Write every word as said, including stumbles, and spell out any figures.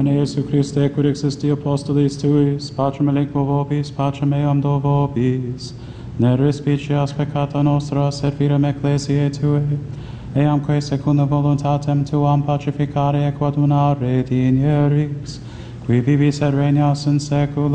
Domine Iesu Christe, quid existi apostolis tuis, pacem elenco vobis, pacem meam do vobis, ne respicias peccata nostra, servirem ecclesiae Tuae, eamque secundum voluntatem Tuam pacificare et coadunare dignerix, qui vivis et regnas in saecula